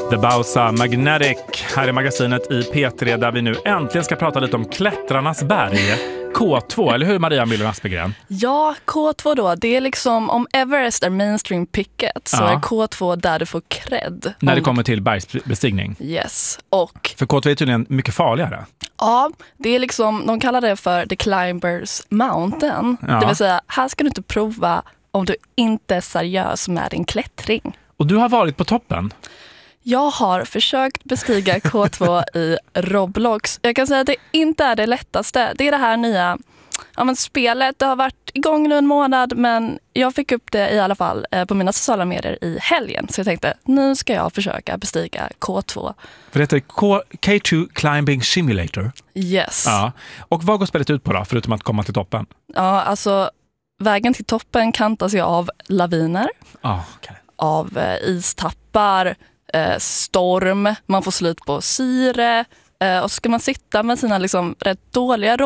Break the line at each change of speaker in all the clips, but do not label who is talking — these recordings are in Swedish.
The Bausa Magnetic här i magasinet i P3 där vi nu äntligen ska prata lite om klättrarnas berg. K2, eller hur Maria Müller Aspegren?
Ja, K2 då. Det är liksom om Everest är mainstream picket så är K2 där du får cred.
När det kommer till bergsbestigning.
Yes. Och
för K2 är tydligen mycket farligare.
ja, det är liksom, de kallar det för The Climbers Mountain. Ja. Det vill säga, här ska du inte prova om du inte är seriös med din klättring.
Och du har varit på toppen?
Jag har försökt bestiga K2 i Roblox. Jag kan säga att det inte är det lättaste. Det är det här nya spelet. Det har varit igång nu en månad, men jag fick upp det i alla fall på mina sociala medier i helgen. Så jag tänkte, nu ska jag försöka bestiga K2.
För det heter K2 Climbing Simulator?
Yes.
Ja. Och vad går spelet ut på då, förutom att komma till toppen?
Ja, alltså vägen till toppen kantas ju av laviner.
Okay.
Av istappar, storm, man får slut på syre och så ska man sitta med sina liksom rätt dåliga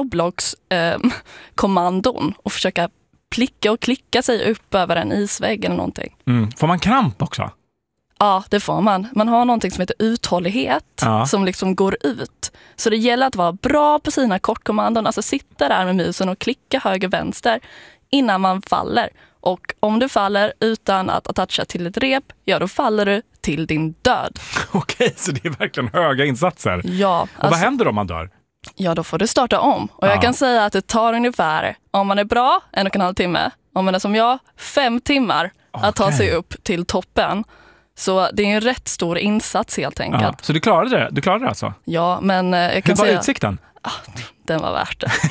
Roblox-kommandon och försöka plicka och klicka sig upp över en isvägg eller någonting.
Får man kramp också?
Ja, det får man. Man har någonting som heter uthållighet som liksom går ut. Så det gäller att vara bra på sina kortkommandon, alltså sitta där med musen och klicka höger vänster innan man faller. Och om du faller utan att attacha till ett rep, då faller du till din död. Okej,
så det är verkligen höga insatser.
Ja.
Och vad händer om man dör?
Ja, då får du starta om. Och jag kan säga att det tar ungefär, om man är bra, 1,5 timme. Om man är som jag, 5 timmar att ta sig upp till toppen. Så det är en rätt stor insats helt enkelt.
Ja. Så du klarade det? Du klarade det alltså?
Ja, men jag kan
säga... Hur var
säga...
utsikten?
Den var värt det.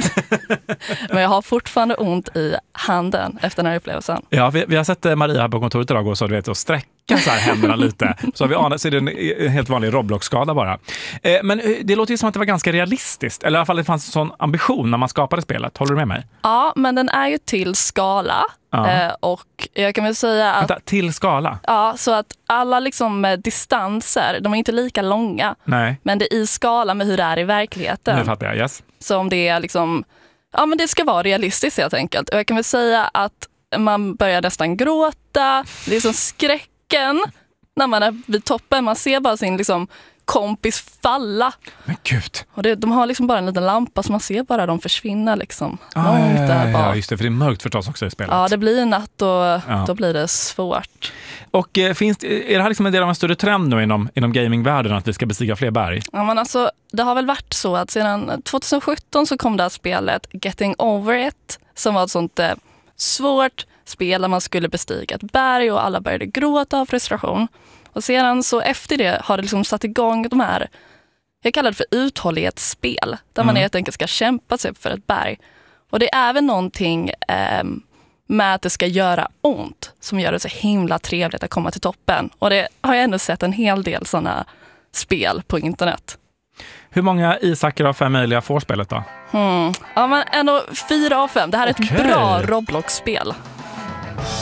Men jag har fortfarande ont i handen efter den här upplevelsen.
Ja, vi har sett Maria här på kontoret idag och så, du vet, och sträcka så här händerna lite. Så har vi anat, så är det en helt vanlig Roblox-skada bara. Men det låter ju som att det var ganska realistiskt. Eller i alla fall det fanns en sån ambition när man skapade spelet. Håller du med mig?
Ja, men den är ju till skala. Och jag kan väl säga att...
Vänta, till skala?
Ja, så att alla liksom distanser, de är inte lika långa.
Nej.
Men det är i skala med hur det är i verkligheten.
Nu fattar jag, yes.
Så om det är liksom... Ja, men det ska vara realistiskt helt enkelt. Och jag kan väl säga att man börjar nästan gråta. Det är som skräcken när man är vid toppen. Man ser bara sin liksom kompis falla.
Men gud.
Och de har liksom bara en liten lampa så man ser bara dem försvinna liksom. Ja,
just det, för det är mörkt förstås också i spelet.
Ja, det blir natt och då blir det svårt.
Och är det här liksom en del av en större trend nu inom gamingvärlden att vi ska bestiga fler berg?
Ja, men alltså, det har väl varit så att sedan 2017 så kom det här spelet Getting Over It som var ett sånt svårt spel där man skulle bestiga ett berg och alla började gråta av frustration. Och sedan så efter det har det liksom satt igång de här, jag kallar det för uthållighetsspel, där man helt enkelt ska kämpa sig upp för ett berg. Och det är även någonting med att det ska göra ont som gör det så himla trevligt att komma till toppen. Och det har jag ändå sett en hel del sådana spel på internet.
Hur många Isaker av 5 möjliga får spelet då?
Ja, men ändå 4 av 5. Det här är ett bra Roblox-spel.